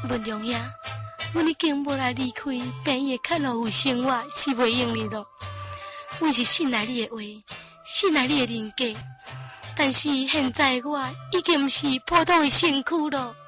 文良呀，阮已经无来离开平易较乐有生活是袂用的咯。阮是信赖你的话，信赖你的人格，但是现在我已经毋是普通的身躯咯。